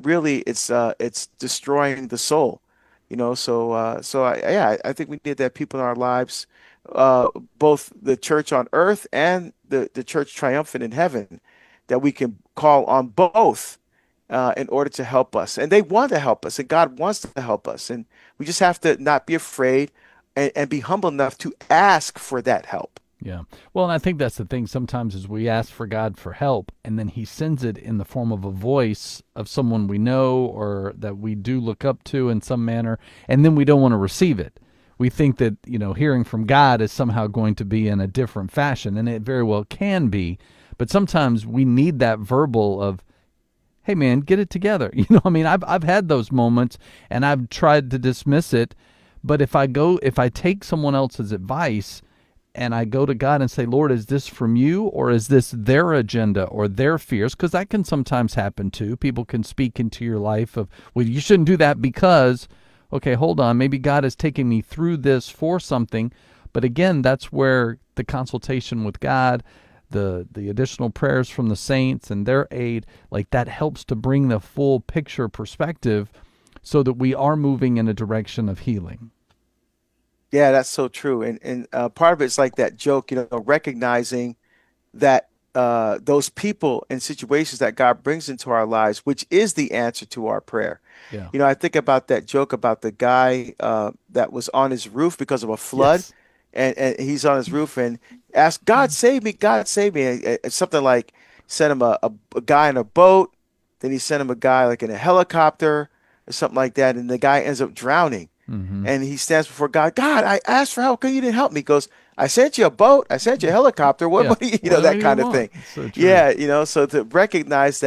really it's destroying the soul, I think we need to have people in our lives, uh, both the church on earth and the church triumphant in heaven, that we can call on both in order to help us. And they want to help us, and God wants to help us. And we just have to not be afraid and be humble enough to ask for that help. Yeah. Well, and I think that's the thing sometimes is we ask for God for help and then he sends it in the form of a voice of someone we know or that we do look up to in some manner, and then we don't want to receive it. We think that, hearing from God is somehow going to be in a different fashion, and it very well can be, but sometimes we need that verbal of, "Hey man, get it together." I mean, I've had those moments and I've tried to dismiss it, but if I take someone else's advice and I go to God and say, "Lord, is this from you or is this their agenda or their fears?" Because that can sometimes happen too. People can speak into your life of, "Well, you shouldn't do that because," okay, hold on, maybe God is taking me through this for something. But again, that's where the consultation with God, the additional prayers from the saints and their aid, like that helps to bring the full picture perspective so that we are moving in a direction of healing. Yeah, that's so true. And part of it's like that joke, recognizing that those people and situations that God brings into our lives, which is the answer to our prayer. Yeah. I think about that joke about the guy that was on his roof because of a flood, Yes. and he's on his roof and asked, "God save me, God save me." And something like sent him a guy in a boat, then he sent him a guy like in a helicopter or something like that, and the guy ends up drowning. Mm-hmm. And he stands before God. God, I asked for help. You didn't help me. He goes, I sent you a boat. I sent you a helicopter. Yeah. What do you, What that do you kind of want? thing. It's so true. Yeah, so to recognize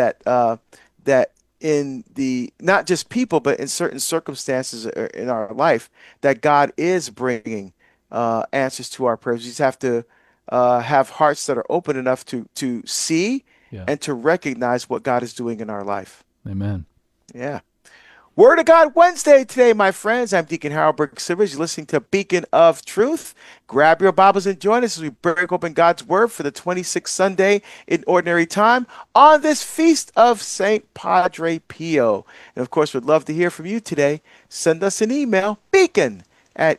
that in the not just people, but in certain circumstances in our life, that God is bringing answers to our prayers. We just have to have hearts that are open enough to see Yeah. and to recognize what God is doing in our life. Amen. Yeah. Word of God Wednesday today, my friends. I'm Deacon Harold Burke Silvers. You're listening to Beacon of Truth. Grab your Bibles and join us as we break open God's Word for the 26th Sunday in Ordinary Time on this feast of St. Padre Pio. And of course, we'd love to hear from you today. Send us an email, beacon at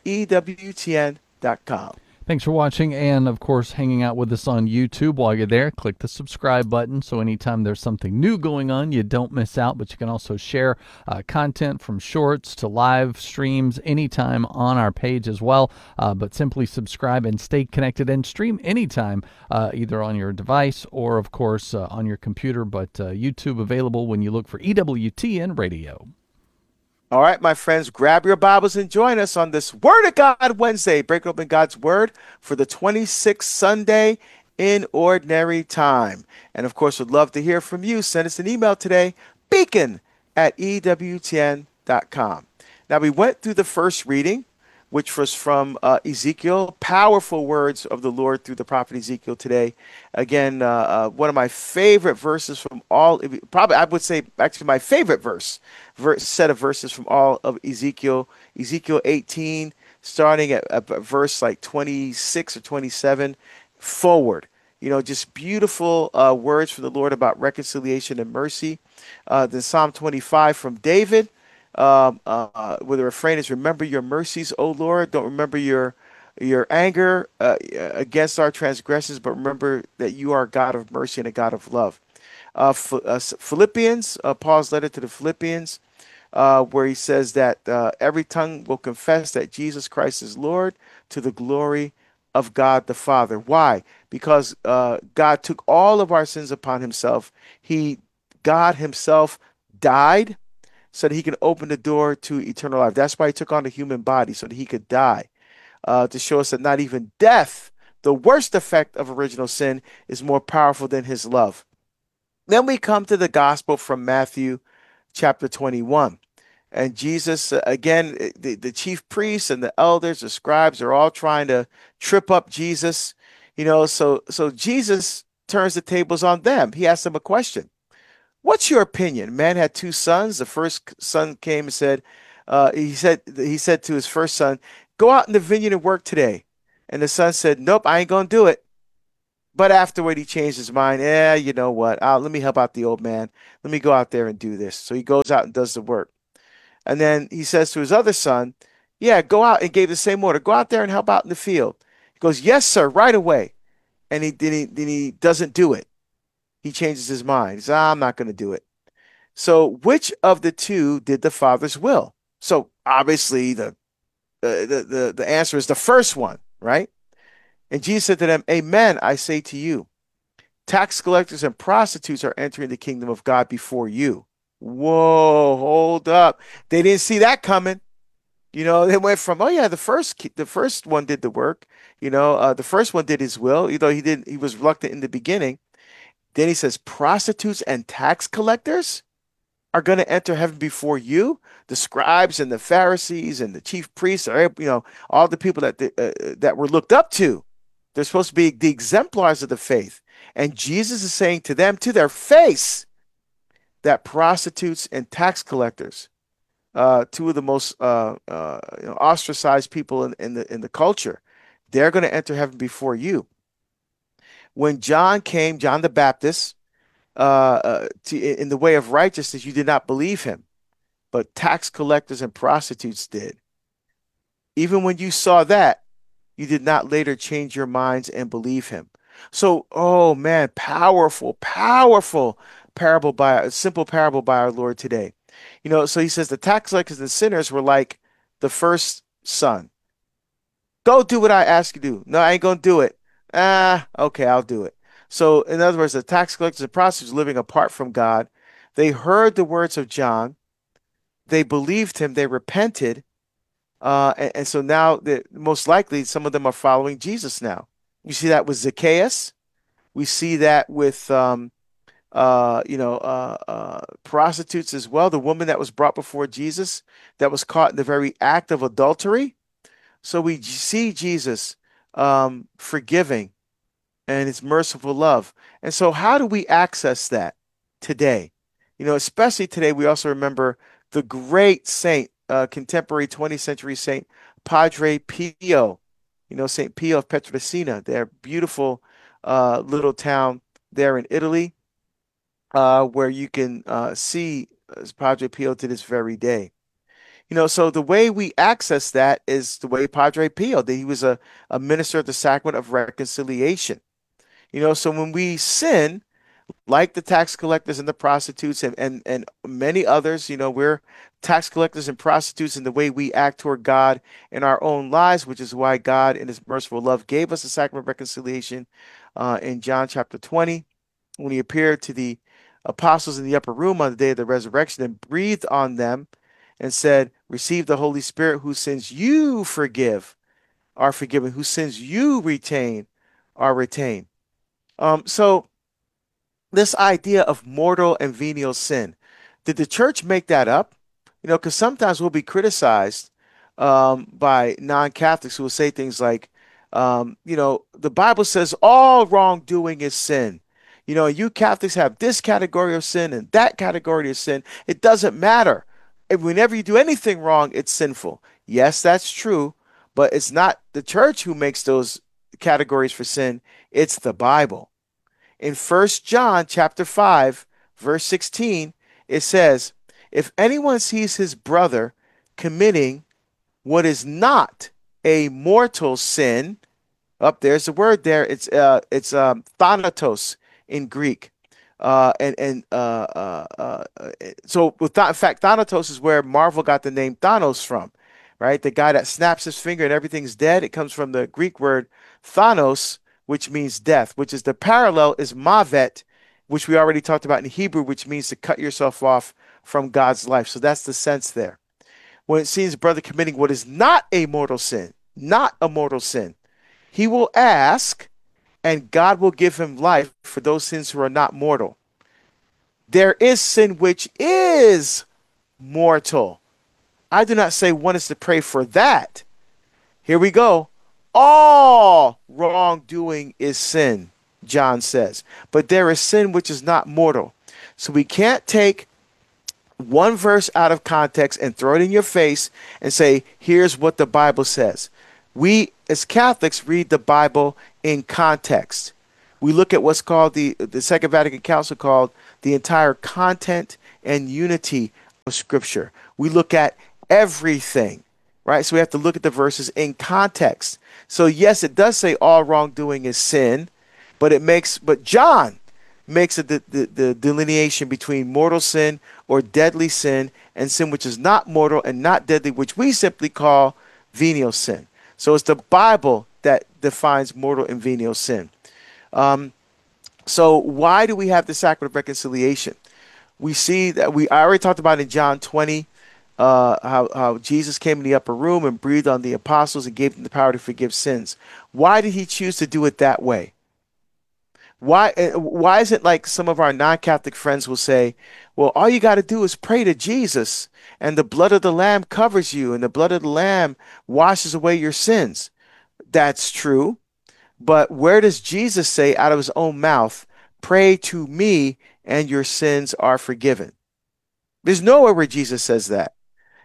ewtn.com. Thanks for watching and, of course, hanging out with us on YouTube. While you're there, click the subscribe button so anytime there's something new going on, you don't miss out. But you can also share content from shorts to live streams anytime on our page as well. But simply subscribe and stay connected and stream anytime, either on your device or, of course, on your computer. But YouTube available when you look for EWTN Radio. All right, my friends, grab your Bibles and join us on this Word of God Wednesday. Break open God's Word for the 26th Sunday in Ordinary Time. And of course, we'd love to hear from you. Send us an email today, beacon at ewtn.com. Now, we went through the first reading, which was from Ezekiel. Powerful words of the Lord through the prophet Ezekiel today. Again, one of my favorite verses from all, probably I would say actually my favorite set of verses from all of Ezekiel. Ezekiel 18, starting at verse like 26 or 27 forward. Just beautiful words from the Lord about reconciliation and mercy. Then Psalm 25 from David, where the refrain is, "Remember your mercies, O Lord. Don't remember your anger against our transgressions, but remember that you are a God of mercy and a God of love." Philippians, Paul's letter to the Philippians, where he says that every tongue will confess that Jesus Christ is Lord to the glory of God the Father. Why? Because God took all of our sins upon himself. God himself died so that he can open the door to eternal life. That's why he took on a human body, so that he could die, to show us that not even death, the worst effect of original sin, is more powerful than his love. Then we come to the gospel from Matthew chapter 21. And Jesus, again, the chief priests and the elders, the scribes are all trying to trip up Jesus. So Jesus turns the tables on them. He asks them a question. What's your opinion? Man had two sons. The first son came and said, he said to his first son, "Go out in the vineyard and work today." And the son said, "Nope, I ain't gonna do it." But afterward, he changed his mind. Yeah, you know what? Let me help out the old man. Let me go out there and do this. So he goes out and does the work. And then he says to his other son, yeah, go out, and gave the same order. Go out there and help out in the field. He goes, yes, sir, right away. And he doesn't do it. He changes his mind. He says, I'm not going to do it. So which of the two did the father's will? So obviously the answer is the first one, right? And Jesus said to them, amen, I say to you, tax collectors and prostitutes are entering the kingdom of God before you. Whoa, hold up. They didn't see that coming. They went from, oh yeah, the first one did the work. The first one did his will, he was reluctant in the beginning. Then he says, prostitutes and tax collectors are going to enter heaven before you. The scribes and the Pharisees and the chief priests are, all the people that were looked up to. They're supposed to be the exemplars of the faith. And Jesus is saying to them, to their face, that prostitutes and tax collectors, two of the most ostracized people in the culture, they're going to enter heaven before you. When John came, John the Baptist, in the way of righteousness, you did not believe him, but tax collectors and prostitutes did. Even when you saw that, you did not later change your minds and believe him. So, oh man, powerful, powerful simple parable by our Lord today. So he says the tax collectors and sinners were like the first son. Go do what I ask you to do. No, I ain't gonna do it. Okay, I'll do it. So, in other words, the tax collectors and prostitutes living apart from God, they heard the words of John, they believed him, they repented, and so now, most likely, some of them are following Jesus now. You see that with Zacchaeus. We see that with, prostitutes as well. The woman that was brought before Jesus that was caught in the very act of adultery. So we see Jesus forgiving and his merciful love. And so, how do we access that today? Especially today, we also remember the great saint, contemporary 20th century saint, Padre Pio. St. Pio of Pietrelcina, their beautiful little town there in Italy, where you can see Padre Pio to this very day. So the way we access that is the way Padre Pio did. He was a minister of the sacrament of reconciliation. So when we sin, like the tax collectors and the prostitutes and many others, we're tax collectors and prostitutes in the way we act toward God in our own lives, which is why God, in his merciful love, gave us the sacrament of reconciliation in John chapter 20, when he appeared to the apostles in the upper room on the day of the resurrection and breathed on them and said, receive the Holy Spirit, whose sins you forgive are forgiven, whose sins you retain are retained. So this idea of mortal and venial sin, did the church make that up? Because sometimes we'll be criticized by non-Catholics who will say things like, the Bible says all wrongdoing is sin. You Catholics have this category of sin and that category of sin. It doesn't matter. Whenever you do anything wrong, it's sinful. Yes, that's true, but it's not the church who makes those categories for sin. It's the Bible. In 1 John chapter 5, verse 16, it says, if anyone sees his brother committing what is not a mortal sin, there's the word there. It's thanatos in Greek. So in fact, Thanatos is where Marvel got the name Thanos from, right? The guy that snaps his finger and everything's dead. It comes from the Greek word Thanos, which means death, which is the parallel is Mavet, which we already talked about in Hebrew, which means to cut yourself off from God's life. So that's the sense there. When it sees brother committing what is not a mortal sin, not a mortal sin, he will ask, and God will give him life for those sins who are not mortal. There is sin which is mortal. I do not say one is to pray for that. Here we go. All wrongdoing is sin, John says. But there is sin which is not mortal. So we can't take one verse out of context and throw it in your face and say, here's what the Bible says. We, as Catholics, read the Bible in context. We look at what's called the Second Vatican Council called the entire content and unity of Scripture. We look at everything, right? So we have to look at the verses in context. So yes, it does say all wrongdoing is sin, but John makes the delineation between mortal sin or deadly sin and sin which is not mortal and not deadly, which we simply call venial sin. So it's the Bible that defines mortal and venial sin. So why do we have the sacrament of reconciliation? We see that I already talked about in John 20, how Jesus came in the upper room and breathed on the apostles and gave them the power to forgive sins. Why did he choose to do it that way? Why is it like some of our non-Catholic friends will say, well, all you got to do is pray to Jesus and the blood of the Lamb covers you and the blood of the Lamb washes away your sins? That's true. But where does Jesus say out of his own mouth, pray to me and your sins are forgiven? There's nowhere where Jesus says that.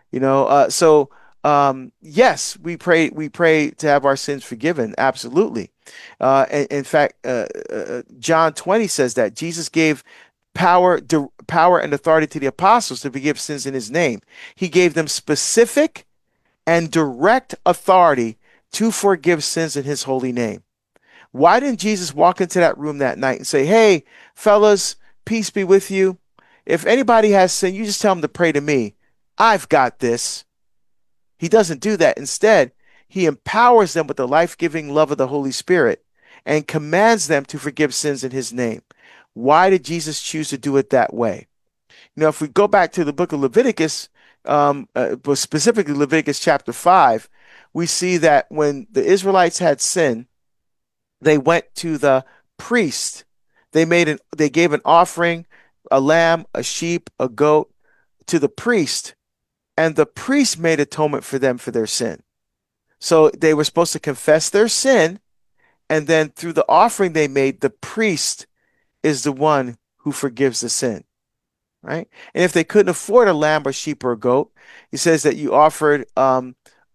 Yes, we pray to have our sins forgiven, absolutely. In fact, John 20 says that Jesus gave power and authority to the apostles to forgive sins in his name. He gave them specific and direct authority to forgive sins in his holy name. Why didn't Jesus walk into that room that night and say, hey, fellas, peace be with you. If anybody has sin, you just tell them to pray to me. I've got this. He doesn't do that. Instead, he empowers them with the life-giving love of the Holy Spirit and commands them to forgive sins in his name. Why did Jesus choose to do it that way? If we go back to the book of Leviticus, but specifically Leviticus chapter 5, we see that when the Israelites had sinned, they went to the priest. They gave an offering, a lamb, a sheep, a goat to the priest, and the priest made atonement for them for their sin. So they were supposed to confess their sin, and then through the offering they made, the priest is the one who forgives the sin, right? And if they couldn't afford a lamb or sheep or a goat, he says that you offered an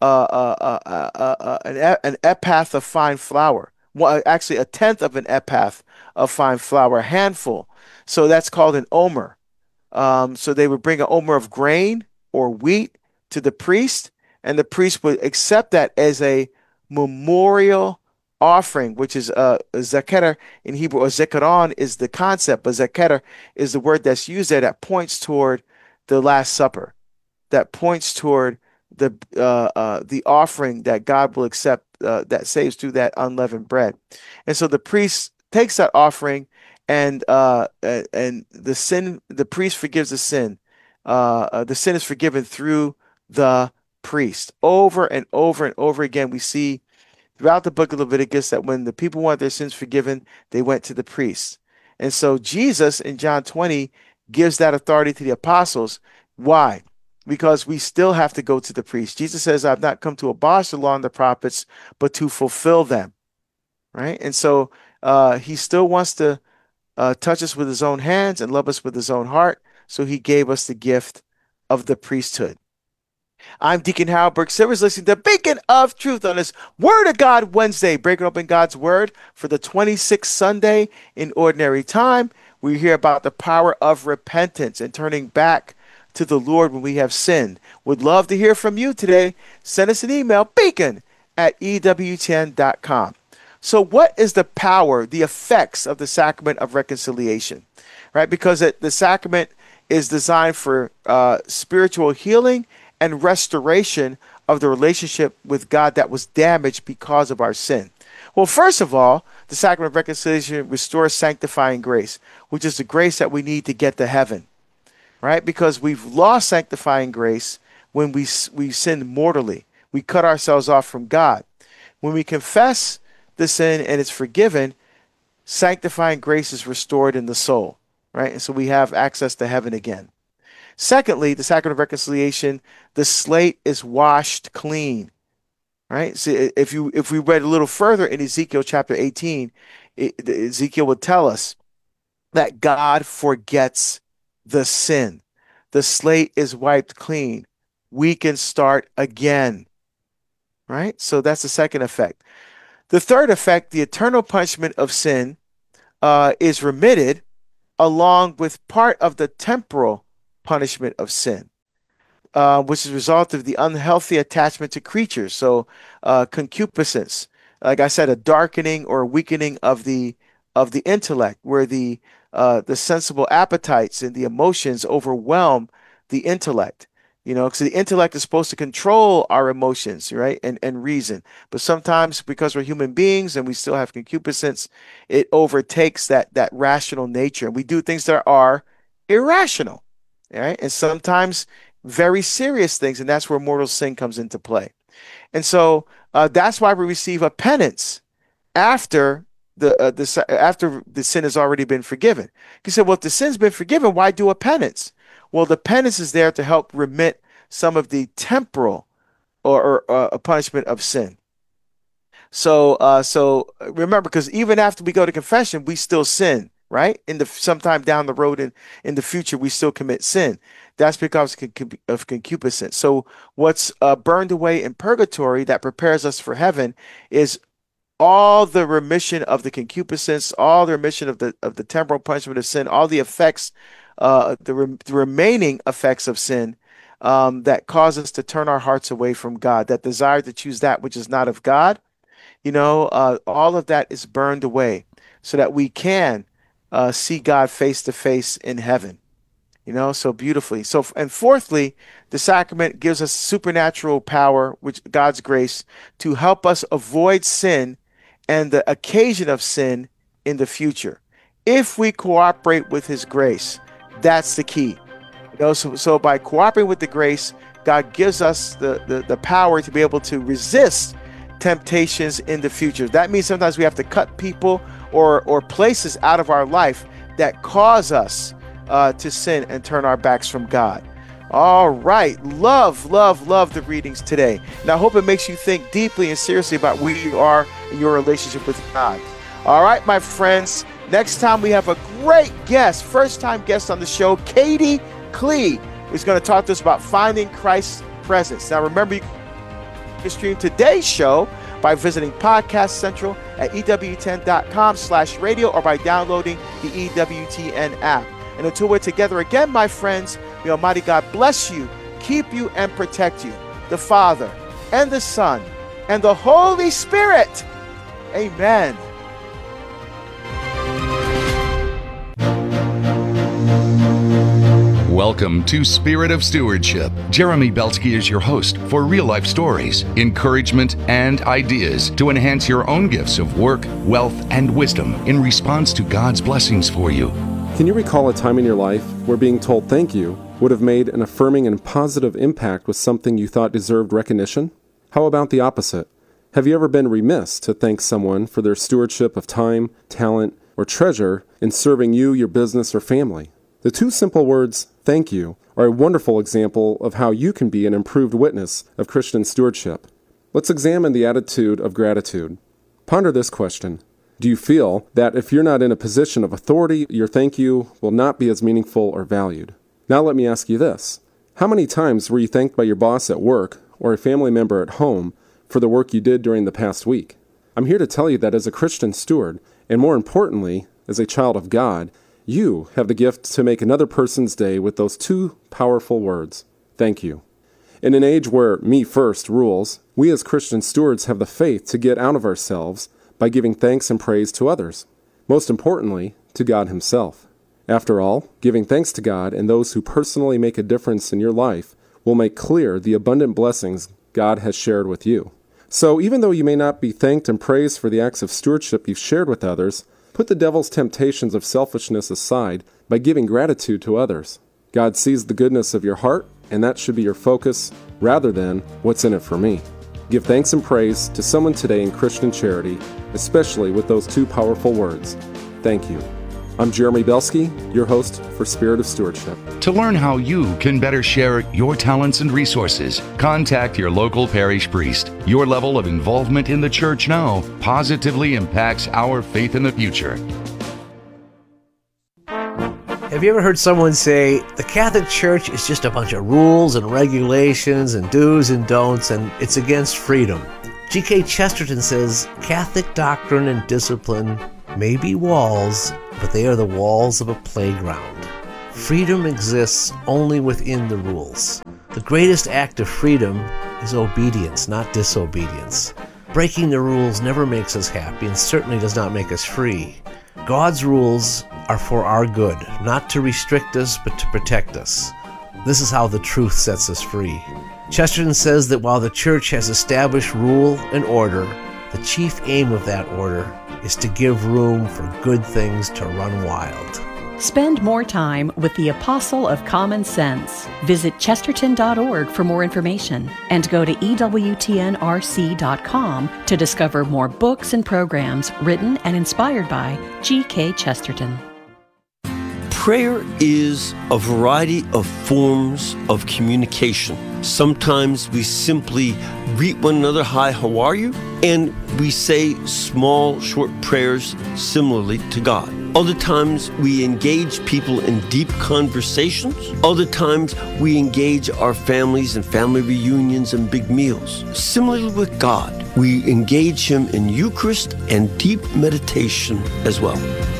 ephah of fine flour. Well, actually, a tenth of an ephah of fine flour, a handful. So that's called an omer. So they would bring an omer of grain or wheat to the priest, and the priest would accept that as a memorial offering, which is zaketer in Hebrew, or zekaron is the concept, but zaketer is the word that's used there that points toward the Last Supper, that points toward the offering that God will accept that saves through that unleavened bread. And so the priest takes that offering and the priest forgives the sin. The sin is forgiven through the priest. Over and over and over again, we see throughout the book of Leviticus that when the people wanted their sins forgiven, they went to the priest. And so Jesus in John 20 gives that authority to the apostles. Why? Because we still have to go to the priest. Jesus says, I've not come to abolish the law and the prophets, but to fulfill them. Right? And so he still wants to touch us with his own hands and love us with his own heart. So he gave us the gift of the priesthood. I'm Deacon Harold Burke Silvers, listening to Beacon of Truth on this Word of God Wednesday, breaking open God's Word for the 26th Sunday in Ordinary Time. We hear about the power of repentance and turning back to the Lord when we have sinned. Would love to hear from you today. Send us an email, beacon@ewtn.com. So what is the power, the effects of the sacrament of reconciliation? Right? Because the sacrament is designed for spiritual healing and restoration of the relationship with God that was damaged because of our sin. Well, first of all, the sacrament of reconciliation restores sanctifying grace, which is the grace that we need to get to heaven, right? Because we've lost sanctifying grace when we sinned mortally. We cut ourselves off from God. When we confess the sin and it's forgiven, sanctifying grace is restored in the soul, right? And so we have access to heaven again. Secondly, the sacrament of reconciliation, the slate is washed clean, right? So if we read a little further in Ezekiel chapter 18, Ezekiel would tell us that God forgets the sin. The slate is wiped clean. We can start again, right? So that's the second effect. The third effect, the eternal punishment of sin, is remitted along with part of the temporal punishment of sin, which is a result of the unhealthy attachment to creatures. So, concupiscence, like I said, a darkening or weakening of the intellect, where the sensible appetites and the emotions overwhelm the intellect. Because the intellect is supposed to control our emotions, right? And reason. But sometimes because we're human beings and we still have concupiscence, it overtakes that rational nature. And we do things that are irrational, right? And sometimes very serious things. And that's where mortal sin comes into play. And so that's why we receive a penance after after the sin has already been forgiven. You said, well, if the sin's been forgiven, why do a penance? Well, the penance is there to help remit some of the temporal or a punishment of sin. So remember, because even after we go to confession, we still sin, right? Sometime down the road in the future, we still commit sin. That's because of concupiscence. So what's burned away in purgatory that prepares us for heaven is all the remission of the concupiscence, all the remission of the temporal punishment of sin, all the effects, the remaining effects of sin that cause us to turn our hearts away from God, that desire to choose that which is not of God. All of that is burned away so that we can see God face to face in heaven. So beautifully. And fourthly, the sacrament gives us supernatural power, which God's grace, to help us avoid sin and the occasion of sin in the future. If we cooperate with his grace, that's the key. So by cooperating with the grace, God gives us the power to be able to resist temptations in the future. That means sometimes we have to cut people or places out of our life that cause us to sin and turn our backs from God. All right. Love the readings today. And I hope it makes you think deeply and seriously about where you are in your relationship with God. All right, my friends. Next time we have a great guest, first-time guest on the show, Katie Klee, who's going to talk to us about finding Christ's presence. Now, remember, you can stream today's show by visiting Podcast Central at EWTN.com/radio or by downloading the EWTN app. And until we're together again, my friends, may Almighty God bless you, keep you, and protect you. The Father, and the Son, and the Holy Spirit. Amen. Welcome to Spirit of Stewardship. Jeremy Belsky is your host for real-life stories, encouragement, and ideas to enhance your own gifts of work, wealth, and wisdom in response to God's blessings for you. Can you recall a time in your life where being told thank you would have made an affirming and positive impact with something you thought deserved recognition? How about the opposite? Have you ever been remiss to thank someone for their stewardship of time, talent, or treasure in serving you, your business, or family? The two simple words, thank you, are a wonderful example of how you can be an improved witness of Christian stewardship. Let's examine the attitude of gratitude. Ponder this question. Do you feel that if you're not in a position of authority, your thank you will not be as meaningful or valued? Now let me ask you this. How many times were you thanked by your boss at work or a family member at home for the work you did during the past week? I'm here to tell you that as a Christian steward, and more importantly, as a child of God, you have the gift to make another person's day with those two powerful words, thank you. In an age where me first rules, we as Christian stewards have the faith to get out of ourselves by giving thanks and praise to others. Most importantly, to God Himself. After all, giving thanks to God and those who personally make a difference in your life will make clear the abundant blessings God has shared with you. So even though you may not be thanked and praised for the acts of stewardship you've shared with others, put the devil's temptations of selfishness aside by giving gratitude to others. God sees the goodness of your heart, and that should be your focus rather than what's in it for me. Give thanks and praise to someone today in Christian charity, especially with those two powerful words, thank you. I'm Jeremy Belsky, your host for Spirit of Stewardship. To learn how you can better share your talents and resources, contact your local parish priest. Your level of involvement in the church now positively impacts our faith in the future. Have you ever heard someone say, the Catholic Church is just a bunch of rules and regulations and do's and don'ts, and it's against freedom? G.K. Chesterton says, Catholic doctrine and discipline may be walls, but they are the walls of a playground. Freedom exists only within the rules. The greatest act of freedom is obedience, not disobedience. Breaking the rules never makes us happy and certainly does not make us free. God's rules are for our good, not to restrict us, but to protect us. This is how the truth sets us free. Chesterton says that while the church has established rule and order, the chief aim of that order is to give room for good things to run wild. Spend more time with the Apostle of Common Sense. Visit chesterton.org for more information and go to EWTNRC.com to discover more books and programs written and inspired by G.K. Chesterton. Prayer is a variety of forms of communication. Sometimes we simply greet one another, hi, how are you? And we say small, short prayers similarly to God. Other times we engage people in deep conversations. Other times we engage our families in family reunions and big meals. Similarly with God, we engage Him in Eucharist and deep meditation as well.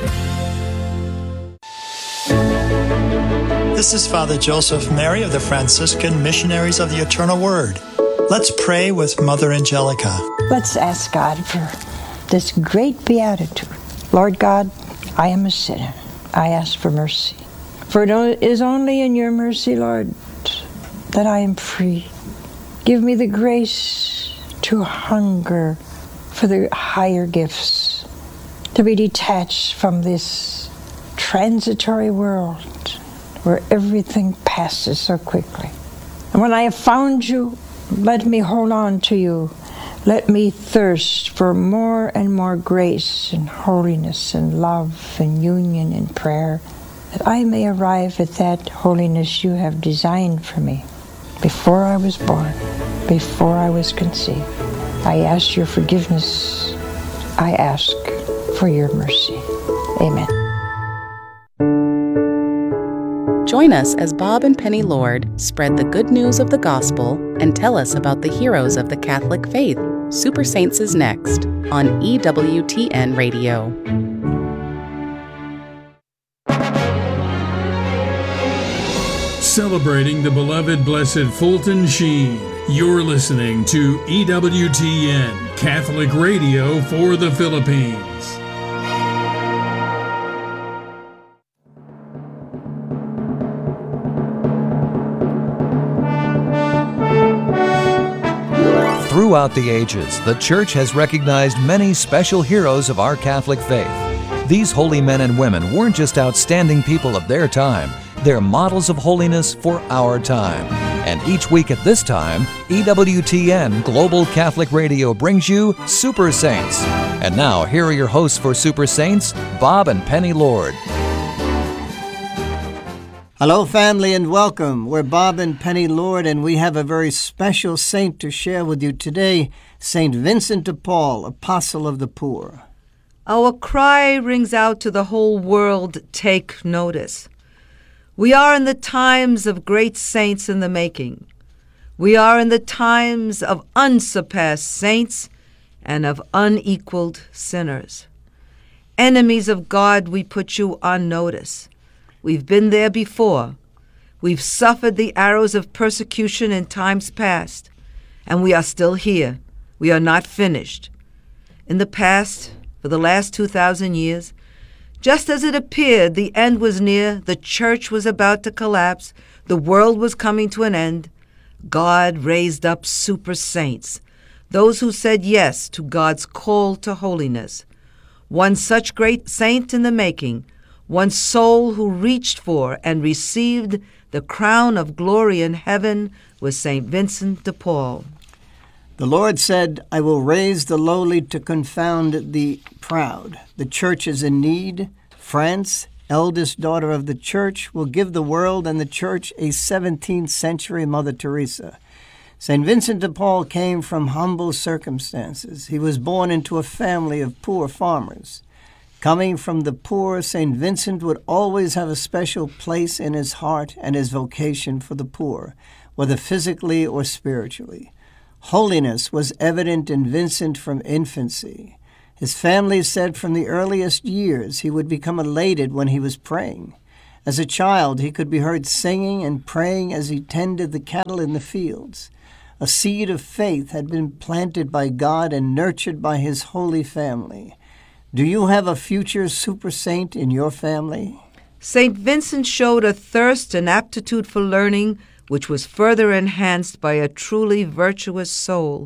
This is Father Joseph Mary of the Franciscan Missionaries of the Eternal Word. Let's pray with Mother Angelica. Let's ask God for this great beatitude. Lord God, I am a sinner. I ask for mercy. For it is only in your mercy, Lord, that I am free. Give me the grace to hunger for the higher gifts, to be detached from this transitory world where everything passes so quickly. And when I have found you, let me hold on to you. Let me thirst for more and more grace and holiness and love and union and prayer, that I may arrive at that holiness you have designed for me before I was born, before I was conceived. I ask your forgiveness. I ask for your mercy. Amen. Join us as Bob and Penny Lord spread the good news of the gospel and tell us about the heroes of the Catholic faith. Super Saints is next on EWTN Radio. Celebrating the beloved Blessed Fulton Sheen, you're listening to EWTN Catholic Radio for the Philippines. Throughout the ages, the Church has recognized many special heroes of our Catholic faith. These holy men and women weren't just outstanding people of their time, they're models of holiness for our time. And each week at this time, EWTN Global Catholic Radio brings you Super Saints. And now, here are your hosts for Super Saints, Bob and Penny Lord. Hello, family, and welcome. We're Bob and Penny Lord, and we have a very special saint to share with you today, St. Vincent de Paul, Apostle of the Poor. Our cry rings out to the whole world, take notice. We are in the times of great saints in the making. We are in the times of unsurpassed saints and of unequaled sinners. Enemies of God, we put you on notice. We've been there before. We've suffered the arrows of persecution in times past, and we are still here. We are not finished. In the past, for the last 2,000 years, just as it appeared the end was near, the church was about to collapse, the world was coming to an end, God raised up super saints, those who said yes to God's call to holiness. One such great saint in the making, one soul who reached for and received the crown of glory in heaven was St. Vincent de Paul. The Lord said, I will raise the lowly to confound the proud. The church is in need. France, eldest daughter of the church, will give the world and the church a 17th century Mother Teresa. St. Vincent de Paul came from humble circumstances. He was born into a family of poor farmers. Coming from the poor, St. Vincent would always have a special place in his heart and his vocation for the poor, whether physically or spiritually. Holiness was evident in Vincent from infancy. His family said from the earliest years he would become elated when he was praying. As a child, he could be heard singing and praying as he tended the cattle in the fields. A seed of faith had been planted by God and nurtured by his holy family. Do you have a future super saint in your family? St. Vincent showed a thirst and aptitude for learning, which was further enhanced by a truly virtuous soul.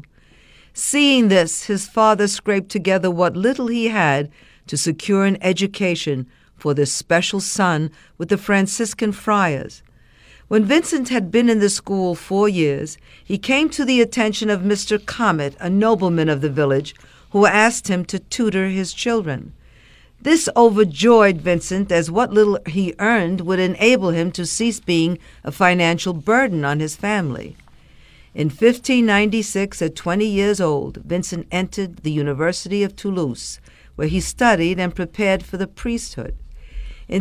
Seeing this, his father scraped together what little he had to secure an education for this special son with the Franciscan friars. When Vincent had been in the school 4 years, he came to the attention of Mr. Comet, a nobleman of the village, who asked him to tutor his children. This overjoyed Vincent, as what little he earned would enable him to cease being a financial burden on his family. In 1596, at 20 years old, Vincent entered the University of Toulouse, where he studied and prepared for the priesthood. In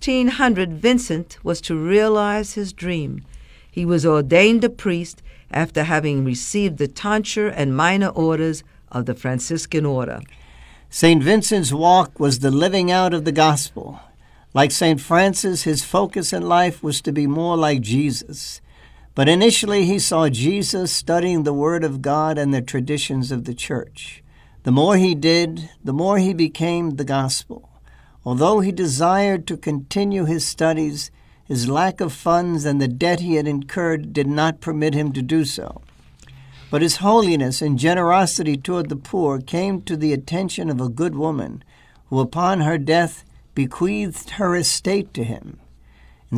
1600, Vincent was to realize his dream. He was ordained a priest after having received the tonsure and minor orders of the Franciscan order. St. Vincent's walk was the living out of the gospel. Like St. Francis, his focus in life was to be more like Jesus. But initially he saw Jesus studying the Word of God and the traditions of the Church. The more he did, the more he became the gospel. Although he desired to continue his studies, his lack of funds and the debt he had incurred did not permit him to do so. But his holiness and generosity toward the poor came to the attention of a good woman, who upon her death bequeathed her estate to him. In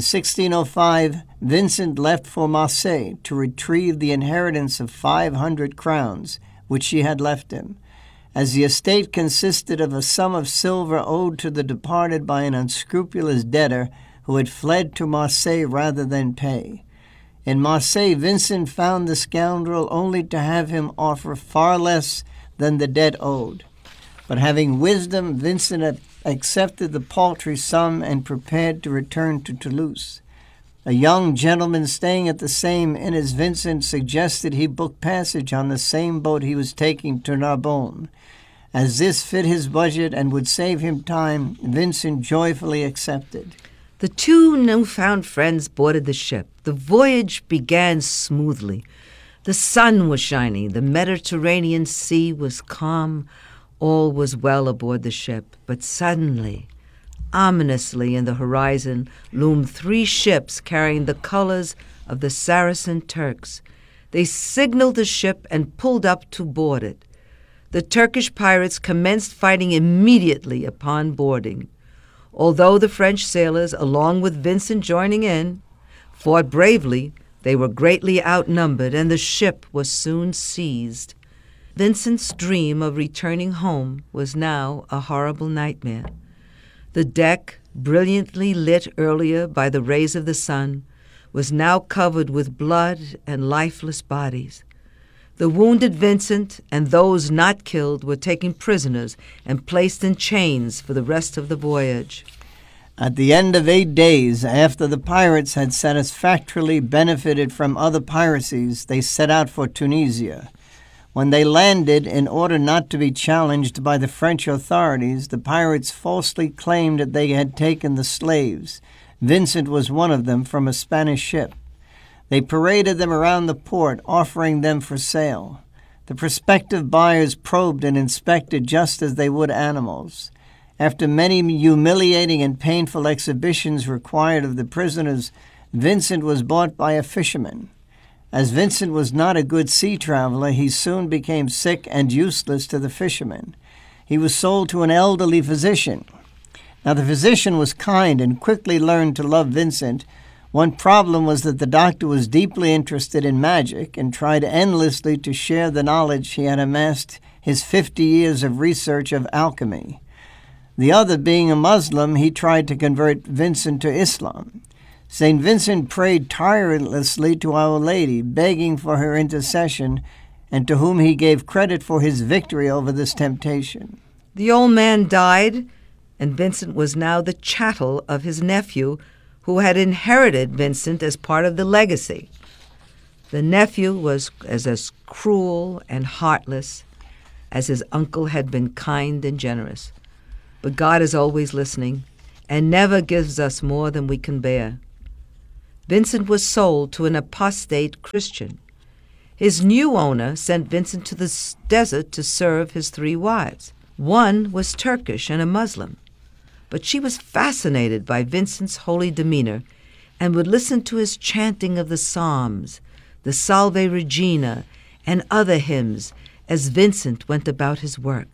1605, Vincent left for Marseille to retrieve the inheritance of 500 crowns, which she had left him, as the estate consisted of a sum of silver owed to the departed by an unscrupulous debtor who had fled to Marseille rather than pay. In Marseille, Vincent found the scoundrel only to have him offer far less than the debt owed. But having wisdom, Vincent accepted the paltry sum and prepared to return to Toulouse. A young gentleman staying at the same inn as Vincent suggested he book passage on the same boat he was taking to Narbonne. As this fit his budget and would save him time, Vincent joyfully accepted. The two newfound friends boarded the ship. The voyage began smoothly. The sun was shining. The Mediterranean Sea was calm. All was well aboard the ship. But suddenly, ominously in the horizon, loomed 3 ships carrying the colors of the Saracen Turks. They signaled the ship and pulled up to board it. The Turkish pirates commenced fighting immediately upon boarding. Although the French sailors, along with Vincent joining in, fought bravely, they were greatly outnumbered, and the ship was soon seized. Vincent's dream of returning home was now a horrible nightmare. The deck, brilliantly lit earlier by the rays of the sun, was now covered with blood and lifeless bodies. The wounded Vincent and those not killed were taken prisoners and placed in chains for the rest of the voyage. At the end of 8 days, after the pirates had satisfactorily benefited from other piracies, they set out for Tunisia. When they landed, in order not to be challenged by the French authorities, the pirates falsely claimed that they had taken the slaves. Vincent was one of them from a Spanish ship. They paraded them around the port, offering them for sale. The prospective buyers probed and inspected just as they would animals. After many humiliating and painful exhibitions required of the prisoners, Vincent was bought by a fisherman. As Vincent was not a good sea traveler, he soon became sick and useless to the fisherman. He was sold to an elderly physician. Now the physician was kind and quickly learned to love Vincent. One problem was that the doctor was deeply interested in magic and tried endlessly to share the knowledge he had amassed his 50 years of research of alchemy. The other, being a Muslim, he tried to convert Vincent to Islam. St. Vincent prayed tirelessly to Our Lady, begging for her intercession, and to whom he gave credit for his victory over this temptation. The old man died, and Vincent was now the chattel of his nephew, who had inherited Vincent as part of the legacy. The nephew was as cruel and heartless as his uncle had been kind and generous. But God is always listening and never gives us more than we can bear. Vincent was sold to an apostate Christian. His new owner sent Vincent to the desert to serve his 3 wives. One was Turkish and a Muslim, but she was fascinated by Vincent's holy demeanor and would listen to his chanting of the Psalms, the Salve Regina, and other hymns as Vincent went about his work.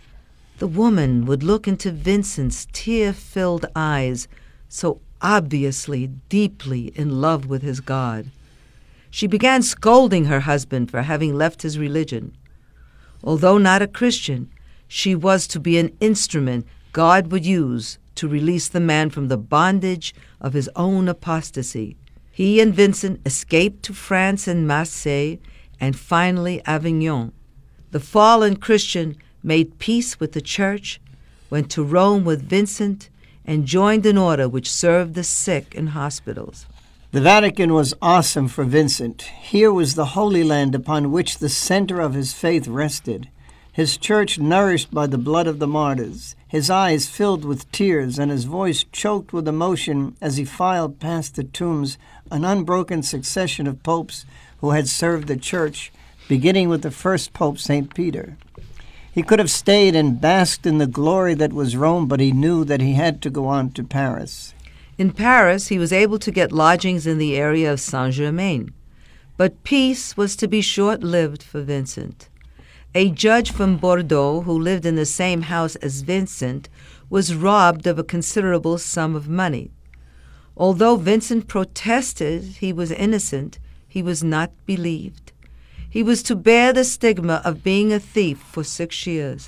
The woman would look into Vincent's tear-filled eyes, so obviously deeply in love with his God. She began scolding her husband for having left his religion. Although not a Christian, she was to be an instrument God would use to release the man from the bondage of his own apostasy. He and Vincent escaped to France and Marseille, and finally Avignon. The fallen Christian made peace with the church, went to Rome with Vincent, and joined an order which served the sick in hospitals. The Vatican was awesome for Vincent. Here was the Holy Land upon which the center of his faith rested. His church nourished by the blood of the martyrs, his eyes filled with tears and his voice choked with emotion as he filed past the tombs an unbroken succession of popes who had served the church, beginning with the first Pope, St. Peter. He could have stayed and basked in the glory that was Rome, but he knew that he had to go on to Paris. In Paris, he was able to get lodgings in the area of Saint-Germain. But peace was to be short-lived for Vincent. A judge from Bordeaux who lived in the same house as Vincent was robbed of a considerable sum of money. Although Vincent protested he was innocent, he was not believed. He was to bear the stigma of being a thief for 6 years.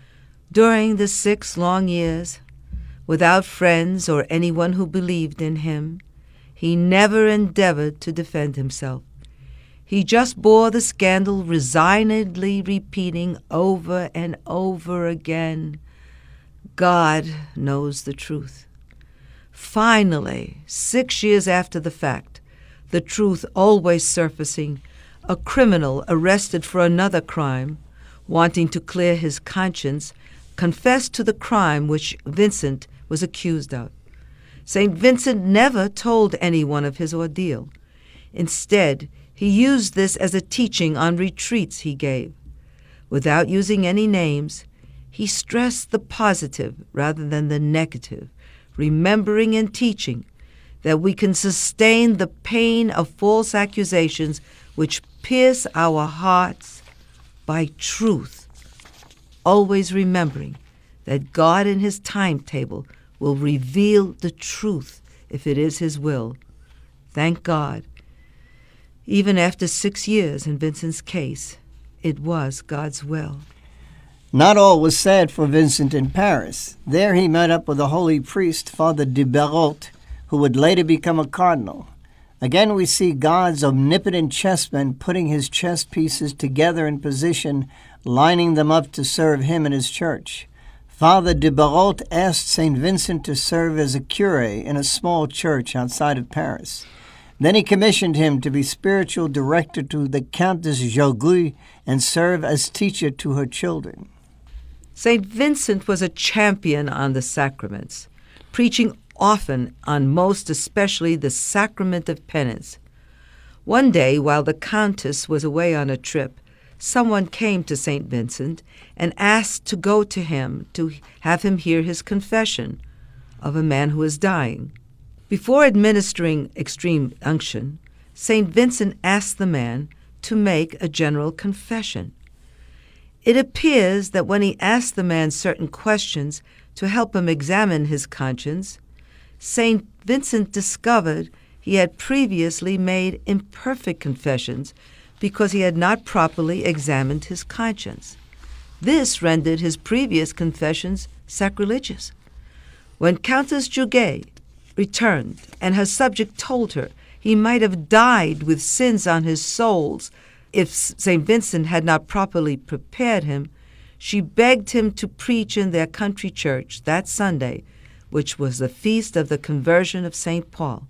During the 6 long years, without friends or anyone who believed in him, he never endeavored to defend himself. He just bore the scandal, resignedly repeating over and over again, "God knows the truth." Finally, 6 years after the fact, the truth always surfacing, a criminal arrested for another crime, wanting to clear his conscience, confessed to the crime which Vincent was accused of. St. Vincent never told anyone of his ordeal. Instead, he used this as a teaching on retreats he gave. Without using any names, he stressed the positive rather than the negative, remembering and teaching that we can sustain the pain of false accusations which pierce our hearts by truth, always remembering that God in his timetable will reveal the truth if it is his will. Thank God. Even after 6 years in Vincent's case, it was God's will. Not all was sad for Vincent in Paris. There he met up with the holy priest, Father de Bérault, who would later become a cardinal. Again we see God's omnipotent chessman putting his chess pieces together in position, lining them up to serve him and his church. Father de Bérault asked St. Vincent to serve as a curé in a small church outside of Paris. Then he commissioned him to be spiritual director to the Countess Jaureguy and serve as teacher to her children. St. Vincent was a champion on the sacraments, preaching often on most especially the sacrament of penance. One day, while the Countess was away on a trip, someone came to St. Vincent and asked to go to him to have him hear his confession of a man who is dying. Before administering extreme unction, St. Vincent asked the man to make a general confession. It appears that when he asked the man certain questions to help him examine his conscience, St. Vincent discovered he had previously made imperfect confessions because he had not properly examined his conscience. This rendered his previous confessions sacrilegious. When Countess Jaureguy returned, and her subject told her he might have died with sins on his souls if St. Vincent had not properly prepared him, she begged him to preach in their country church that Sunday, which was the feast of the conversion of St. Paul.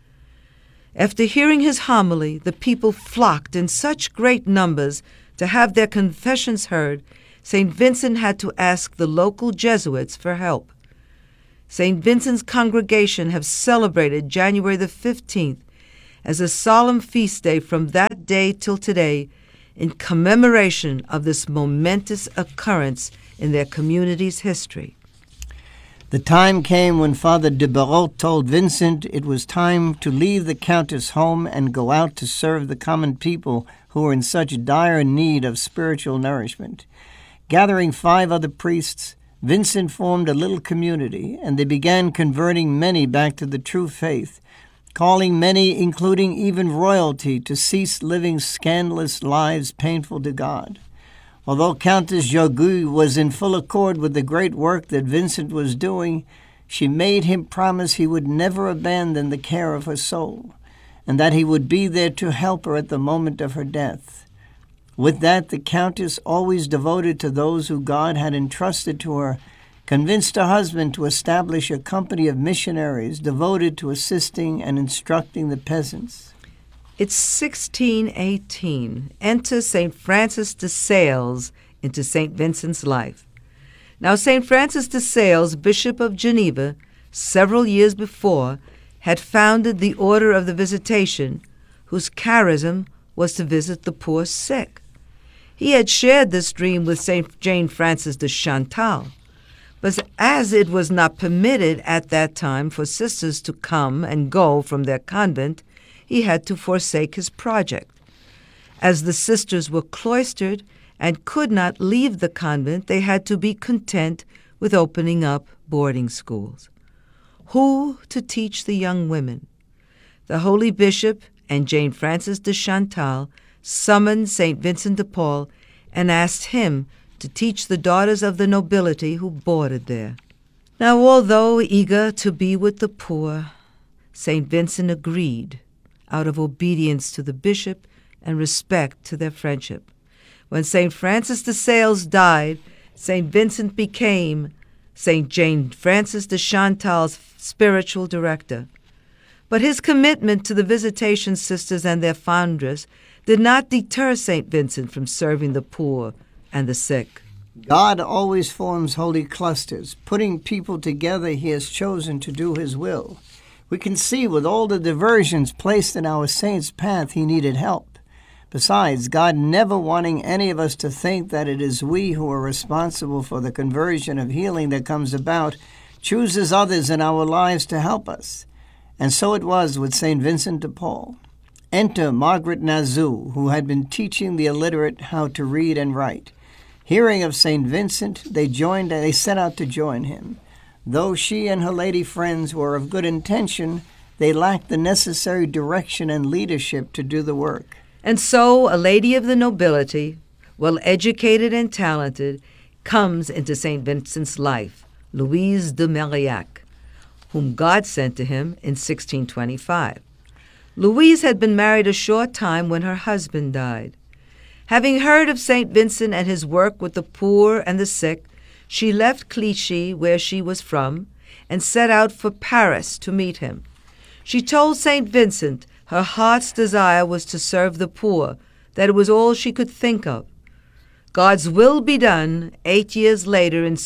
After hearing his homily, the people flocked in such great numbers to have their confessions heard. St. Vincent had to ask the local Jesuits for help. St. Vincent's congregation have celebrated January the 15th as a solemn feast day from that day till today in commemoration of this momentous occurrence in their community's history. The time came when Father de Barrault told Vincent it was time to leave the Countess' home and go out to serve the common people who were in such dire need of spiritual nourishment. Gathering 5 other priests, Vincent formed a little community, and they began converting many back to the true faith, calling many, including even royalty, to cease living scandalous lives painful to God. Although Countess Jogues was in full accord with the great work that Vincent was doing, she made him promise he would never abandon the care of her soul, and that he would be there to help her at the moment of her death. With that, the Countess, always devoted to those who God had entrusted to her, convinced her husband to establish a company of missionaries devoted to assisting and instructing the peasants. It's 1618. Enter St. Francis de Sales into St. Vincent's life. Now, St. Francis de Sales, Bishop of Geneva, several years before, had founded the Order of the Visitation, whose charism was to visit the poor sick. He had shared this dream with St. Jane Frances de Chantal, but as it was not permitted at that time for sisters to come and go from their convent, he had to forsake his project. As the sisters were cloistered and could not leave the convent, they had to be content with opening up boarding schools. Who to teach the young women? The holy bishop and Jane Frances de Chantal summoned St. Vincent de Paul and asked him to teach the daughters of the nobility who boarded there. Now, although eager to be with the poor, St. Vincent agreed out of obedience to the bishop and respect to their friendship. When St. Francis de Sales died, St. Vincent became St. Jane Frances de Chantal's spiritual director. But his commitment to the Visitation Sisters and their foundress did not deter St. Vincent from serving the poor and the sick. God always forms holy clusters. Putting people together, he has chosen to do his will. We can see with all the diversions placed in our saint's path, he needed help. Besides, God never wanting any of us to think that it is we who are responsible for the conversion of healing that comes about, chooses others in our lives to help us. And so it was with St. Vincent de Paul. Enter Margaret Nazou, who had been teaching the illiterate how to read and write. Hearing of St. Vincent, they set out to join him. Though she and her lady friends were of good intention, they lacked the necessary direction and leadership to do the work. And so a lady of the nobility, well educated and talented, comes into St. Vincent's life, Louise de Marillac, whom God sent to him in 1625. Louise had been married a short time when her husband died. Having heard of St. Vincent and his work with the poor and the sick, she left Clichy, where she was from, and set out for Paris to meet him. She told St. Vincent her heart's desire was to serve the poor, that it was all she could think of. God's will be done. 8 years later, in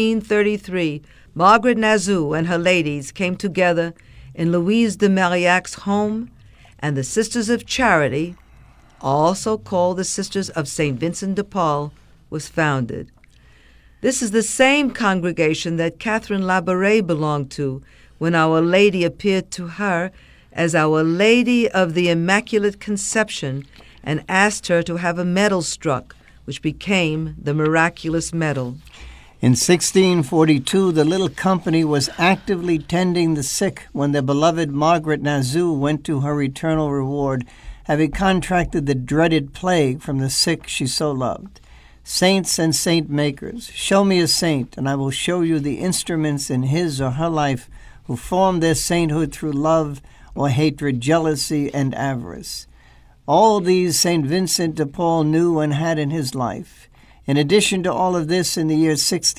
1633, Margaret Nazou and her ladies came together in Louise de Marillac's home, and the Sisters of Charity, also called the Sisters of St. Vincent de Paul, was founded. This is the same congregation that Catherine Labouré belonged to when Our Lady appeared to her as Our Lady of the Immaculate Conception and asked her to have a medal struck, which became the Miraculous Medal. In 1642, the little company was actively tending the sick when the beloved Margaret Nazou went to her eternal reward, having contracted the dreaded plague from the sick she so loved. Saints and saint-makers, show me a saint, and I will show you the instruments in his or her life who formed their sainthood through love or hatred, jealousy, and avarice. All these St. Vincent de Paul knew and had in his life. In addition to all of this, in the year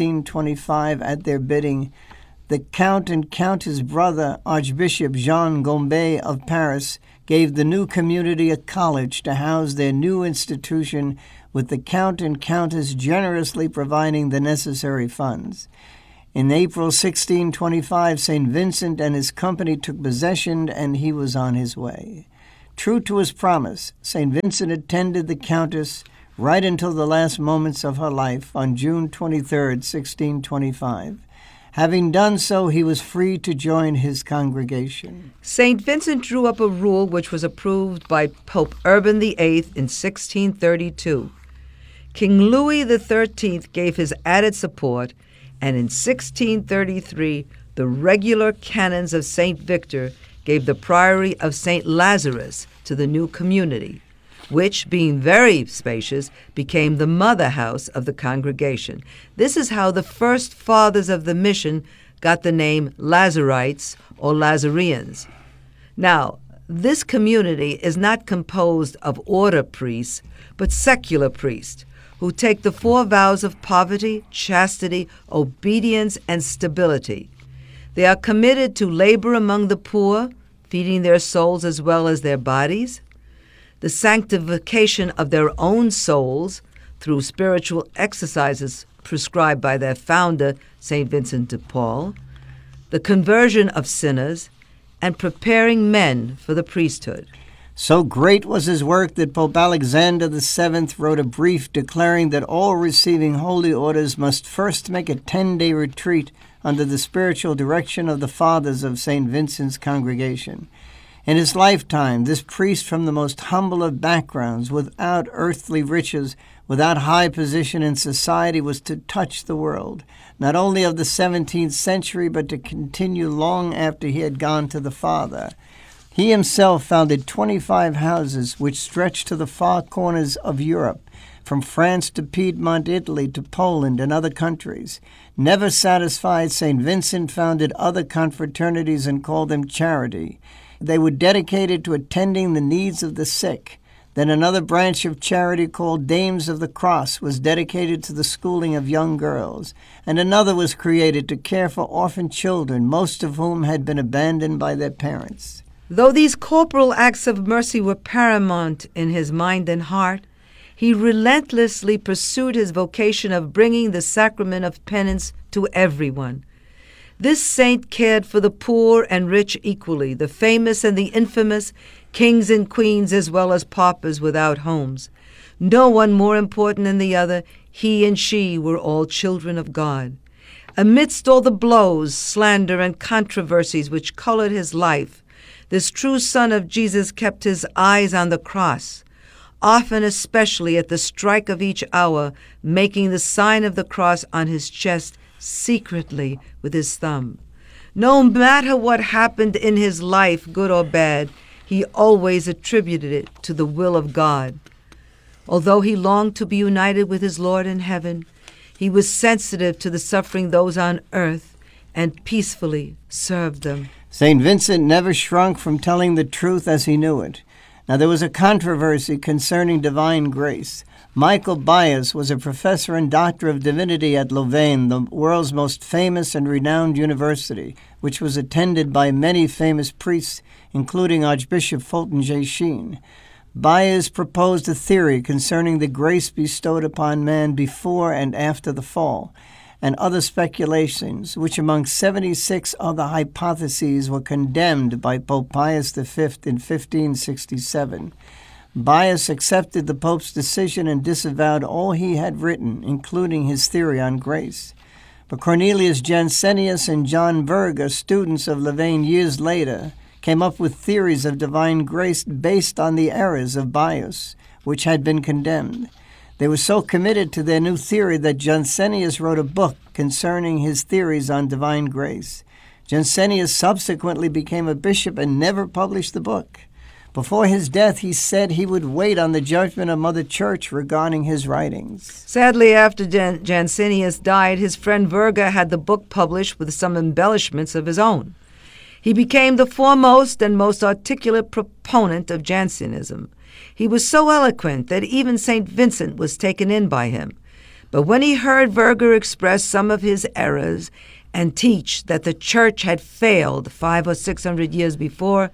1625, at their bidding, the Count and Countess brother, Archbishop Jean Gombet of Paris, gave the new community a college to house their new institution, with the Count and Countess generously providing the necessary funds. In April 1625, St. Vincent and his company took possession, and he was on his way. True to his promise, St. Vincent attended the Countess right until the last moments of her life on June 23, 1625. Having done so, he was free to join his congregation. St. Vincent drew up a rule which was approved by Pope Urban VIII in 1632. King Louis XIII gave his added support, and in 1633, the regular canons of St. Victor gave the priory of St. Lazarus to the new community, which, being very spacious, became the mother house of the congregation. This is how the first fathers of the mission got the name Lazarites or Lazareans. Now, this community is not composed of order priests, but secular priests, who take the 4 vows of poverty, chastity, obedience, and stability. They are committed to labor among the poor, feeding their souls as well as their bodies, the sanctification of their own souls through spiritual exercises prescribed by their founder, St. Vincent de Paul, the conversion of sinners, and preparing men for the priesthood. So great was his work that Pope Alexander VII wrote a brief declaring that all receiving holy orders must first make a 10-day retreat under the spiritual direction of the fathers of St. Vincent's congregation. In his lifetime, this priest from the most humble of backgrounds, without earthly riches, without high position in society, was to touch the world, not only of the 17th century, but to continue long after he had gone to the Father. He himself founded 25 houses which stretched to the far corners of Europe, from France to Piedmont, Italy to Poland and other countries. Never satisfied, St. Vincent founded other confraternities and called them charity. They were dedicated to attending the needs of the sick. Then another branch of charity called Dames of the Cross was dedicated to the schooling of young girls, and another was created to care for orphan children, most of whom had been abandoned by their parents. Though these corporal acts of mercy were paramount in his mind and heart, he relentlessly pursued his vocation of bringing the sacrament of penance to everyone. This saint cared for the poor and rich equally, the famous and the infamous, kings and queens as well as paupers without homes. No one more important than the other, he and she were all children of God. Amidst all the blows, slander, and controversies which colored his life, this true Son of Jesus kept his eyes on the cross, often especially at the strike of each hour, making the sign of the cross on his chest secretly with his thumb. No matter what happened in his life, good or bad, he always attributed it to the will of God. Although he longed to be united with his Lord in heaven, he was sensitive to the suffering of those on earth and peacefully served them. St. Vincent never shrunk from telling the truth as he knew it. Now, there was a controversy concerning divine grace. Michael Bias was a professor and doctor of divinity at Louvain, the world's most famous and renowned university, which was attended by many famous priests, including Archbishop Fulton J. Sheen. Bias proposed a theory concerning the grace bestowed upon man before and after the fall, and other speculations, which among 76 other hypotheses were condemned by Pope Pius V in 1567. Bias accepted the Pope's decision and disavowed all he had written, including his theory on grace. But Cornelius Jansenius and John Berger, students of Louvain years later, came up with theories of divine grace based on the errors of Bias, which had been condemned. They were so committed to their new theory that Jansenius wrote a book concerning his theories on divine grace. Jansenius subsequently became a bishop and never published the book. Before his death, he said he would wait on the judgment of Mother Church regarding his writings. Sadly, after Jansenius died, his friend Verga had the book published with some embellishments of his own. He became the foremost and most articulate proponent of Jansenism. He was so eloquent that even St. Vincent was taken in by him. But when he heard Verga express some of his errors and teach that the Church had failed 500 or 600 years before,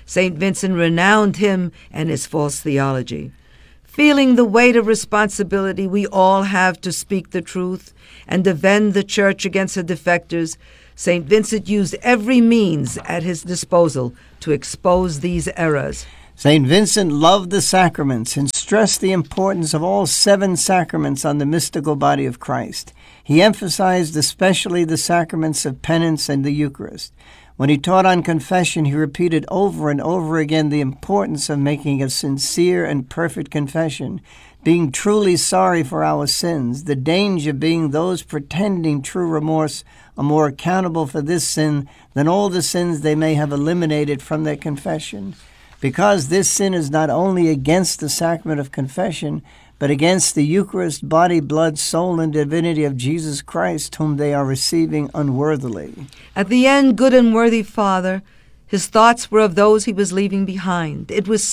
St. Vincent renounced him and his false theology. Feeling the weight of responsibility we all have to speak the truth and defend the Church against her defectors, St. Vincent used every means at his disposal to expose these errors. St. Vincent loved the sacraments and stressed the importance of all 7 sacraments on the mystical body of Christ. He emphasized especially the sacraments of penance and the Eucharist. When he taught on confession, he repeated over and over again the importance of making a sincere and perfect confession, being truly sorry for our sins, the danger being those pretending true remorse are more accountable for this sin than all the sins they may have eliminated from their confession. Because this sin is not only against the sacrament of confession, but against the Eucharist, body, blood, soul, and divinity of Jesus Christ, whom they are receiving unworthily. At the end, good and worthy Father, his thoughts were of those he was leaving behind. It was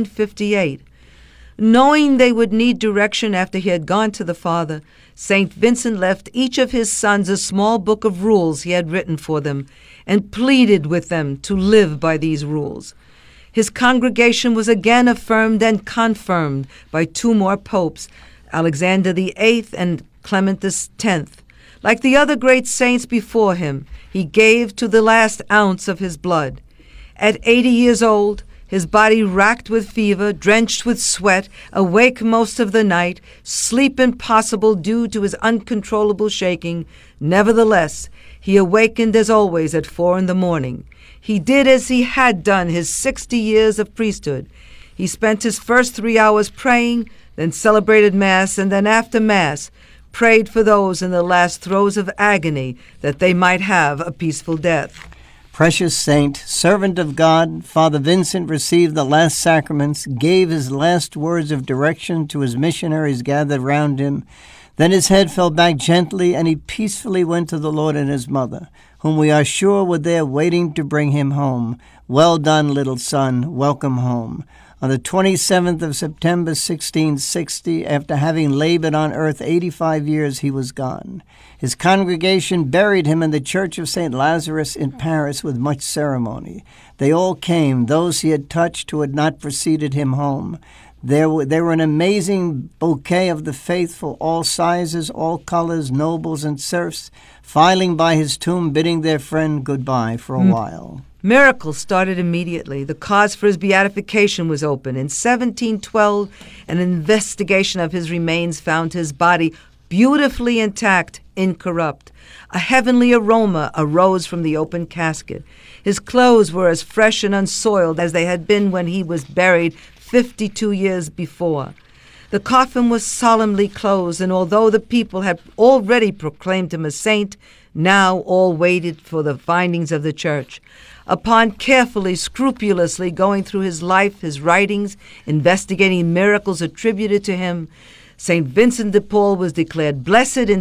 1658. Knowing they would need direction after he had gone to the Father, St. Vincent left each of his sons a small book of rules he had written for them and pleaded with them to live by these rules. His congregation was again affirmed and confirmed by 2 more popes, Alexander VIII and Clement X. Like the other great saints before him, he gave to the last ounce of his blood. At 80 years old, his body racked with fever, drenched with sweat, awake most of the night, sleep impossible due to his uncontrollable shaking, nevertheless, he awakened as always at 4 a.m. He did as he had done his 60 years of priesthood. He spent his first 3 hours praying, then celebrated Mass, and then after Mass, prayed for those in the last throes of agony that they might have a peaceful death. Precious saint, servant of God, Father Vincent received the last sacraments, gave his last words of direction to his missionaries gathered round him. Then his head fell back gently, and he peacefully went to the Lord and his mother, whom we are sure were there waiting to bring him home. Well done, little son, welcome home. On the 27th of September, 1660, after having labored on earth 85 years, he was gone. His congregation buried him in the Church of St. Lazarus in Paris with much ceremony. They all came, those he had touched who had not preceded him home. There were an amazing bouquet of the faithful, all sizes, all colors, nobles and serfs, filing by his tomb, bidding their friend goodbye for a while. Miracles started immediately. The cause for his beatification was open. In 1712, an investigation of his remains found his body beautifully intact, incorrupt. A heavenly aroma arose from the open casket. His clothes were as fresh and unsoiled as they had been when he was buried 52 years before. The coffin was solemnly closed, and although the people had already proclaimed him a saint, now all waited for the findings of the Church. Upon carefully, scrupulously going through his life, his writings, investigating miracles attributed to him, St. Vincent de Paul was declared blessed in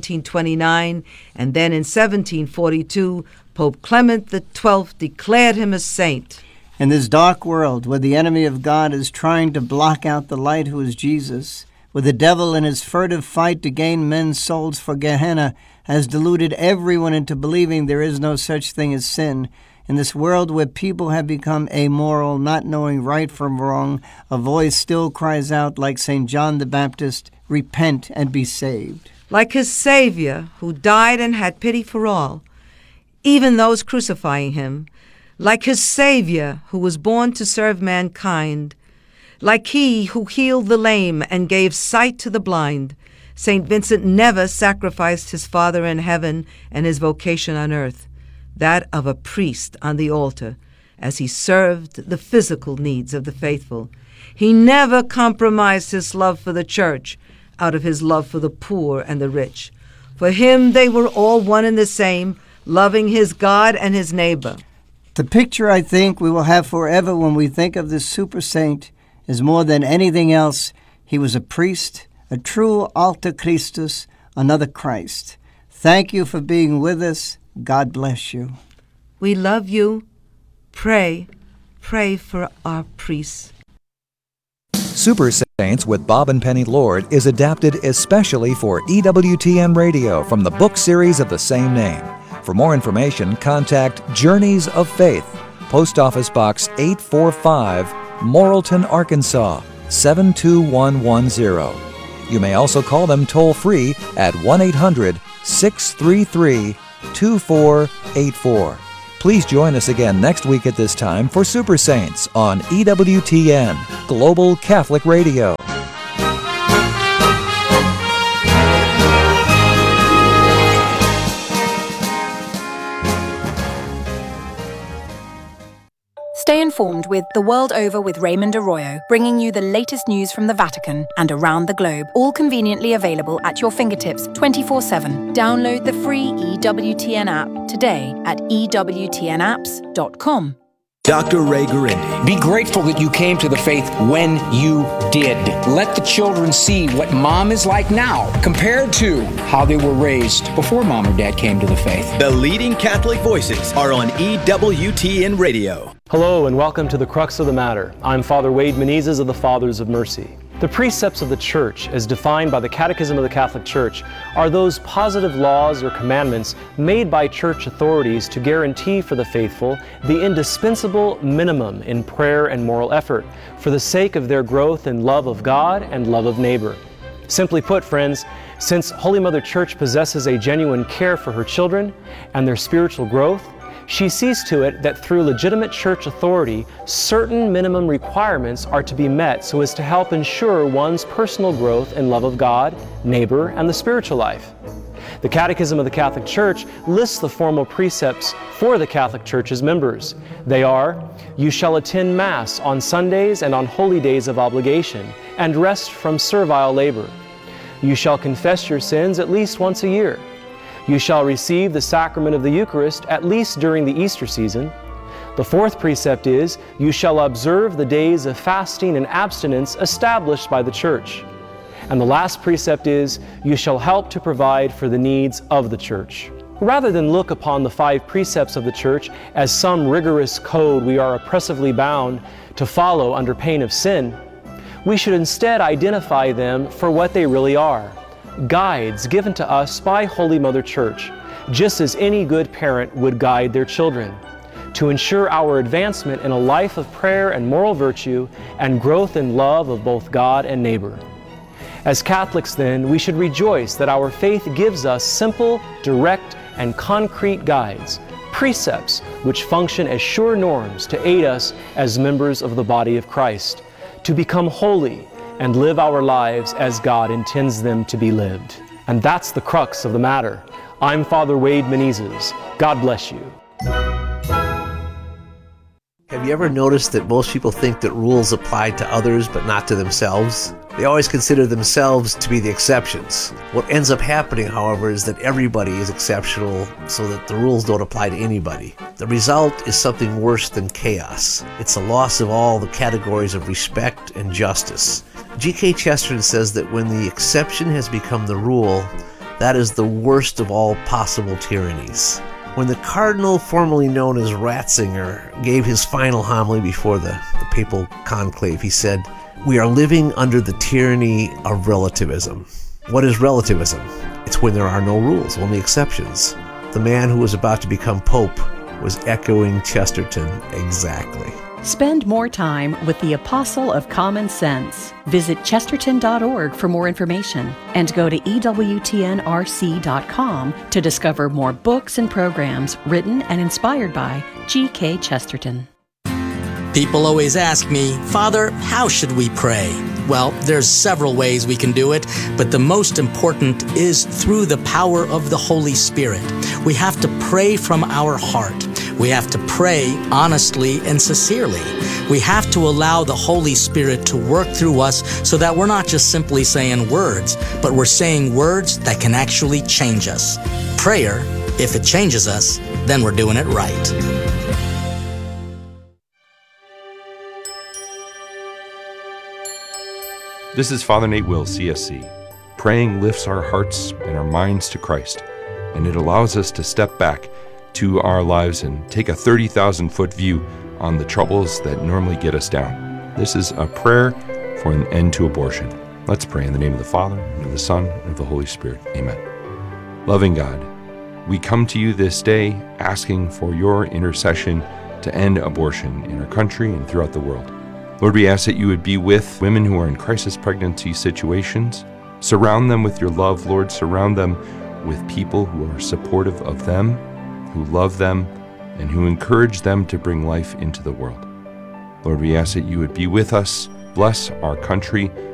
1729, and then in 1742, Pope Clement XII declared him a saint. In this dark world, where the enemy of God is trying to block out the light who is Jesus, where the devil in his furtive fight to gain men's souls for Gehenna has deluded everyone into believing there is no such thing as sin, in this world where people have become amoral, not knowing right from wrong, a voice still cries out like St. John the Baptist, "Repent and be saved." Like his Savior, who died and had pity for all, even those crucifying him, like his Savior, who was born to serve mankind, like he who healed the lame and gave sight to the blind, St. Vincent never sacrificed his Father in heaven and his vocation on earth, that of a priest on the altar, as he served the physical needs of the faithful. He never compromised his love for the Church out of his love for the poor and the rich. For him, they were all one and the same, loving his God and his neighbor. The picture I think we will have forever when we think of this super saint is more than anything else. He was a priest, a true alter Christus, another Christ. Thank you for being with us. God bless you. We love you. Pray for our priests. Super Saints with Bob and Penny Lord is adapted especially for EWTN Radio from the book series of the same name. For more information, contact Journeys of Faith, Post Office Box 845, Morrilton, Arkansas 72110. You may also call them toll-free at 1-800-633-2484. Please join us again next week at this time for Super Saints on EWTN, Global Catholic Radio. Stay informed with The World Over with Raymond Arroyo, bringing you the latest news from the Vatican and around the globe, all conveniently available at your fingertips 24/7. Download the free EWTN app today at ewtnapps.com. Dr. Ray Guarendi. Be grateful that you came to the faith when you did. Let the children see what mom is like now compared to how they were raised before mom or dad came to the faith. The leading Catholic voices are on EWTN Radio. Hello and welcome to The Crux of the Matter. I'm Father Wade Menezes of the Fathers of Mercy. The precepts of the Church, as defined by the Catechism of the Catholic Church, are those positive laws or commandments made by Church authorities to guarantee for the faithful the indispensable minimum in prayer and moral effort for the sake of their growth in love of God and love of neighbor. Simply put, friends, since Holy Mother Church possesses a genuine care for her children and their spiritual growth, she sees to it that through legitimate church authority, certain minimum requirements are to be met so as to help ensure one's personal growth in love of God, neighbor, and the spiritual life. The Catechism of the Catholic Church lists the formal precepts for the Catholic Church's members. They are, you shall attend Mass on Sundays and on holy days of obligation, and rest from servile labor. You shall confess your sins at least once a year. You shall receive the sacrament of the Eucharist at least during the Easter season. The fourth precept is, you shall observe the days of fasting and abstinence established by the Church. And the last precept is, you shall help to provide for the needs of the Church. Rather than look upon the 5 precepts of the Church as some rigorous code we are oppressively bound to follow under pain of sin, we should instead identify them for what they really are. Guides given to us by Holy Mother Church, just as any good parent would guide their children, to ensure our advancement in a life of prayer and moral virtue and growth in love of both God and neighbor. As Catholics, then, we should rejoice that our faith gives us simple, direct, and concrete guides, precepts which function as sure norms to aid us as members of the body of Christ, to become holy and live our lives as God intends them to be lived. And that's the crux of the matter. I'm Father Wade Menezes. God bless you. Have you ever noticed that most people think that rules apply to others but not to themselves? They always consider themselves to be the exceptions. What ends up happening, however, is that everybody is exceptional so that the rules don't apply to anybody. The result is something worse than chaos. It's a loss of all the categories of respect and justice. G.K. Chesterton says that when the exception has become the rule, that is the worst of all possible tyrannies. When the cardinal formerly known as Ratzinger gave his final homily before the papal conclave, he said, "We are living under the tyranny of relativism." What is relativism? It's when there are no rules, only exceptions. The man who was about to become pope was echoing Chesterton exactly. Spend more time with the Apostle of Common Sense. Visit chesterton.org for more information and go to EWTNRC.com to discover more books and programs written and inspired by G.K. Chesterton. People always ask me, Father, how should we pray? Well, there's several ways we can do it, but the most important is through the power of the Holy Spirit. We have to pray from our heart. We have to pray honestly and sincerely. We have to allow the Holy Spirit to work through us so that we're not just simply saying words, but we're saying words that can actually change us. Prayer, if it changes us, then we're doing it right. This is Father Nate Will, CSC. Praying lifts our hearts and our minds to Christ, and it allows us to step back to our lives and take a 30,000-foot view on the troubles that normally get us down. This is a prayer for an end to abortion. Let's pray in the name of the Father, and of the Son, and of the Holy Spirit. Amen. Loving God, we come to you this day asking for your intercession to end abortion in our country and throughout the world. Lord, we ask that you would be with women who are in crisis pregnancy situations. Surround them with your love, Lord. Surround them with people who are supportive of them, who love them, and who encourage them to bring life into the world. Lord, we ask that you would be with us, bless our country,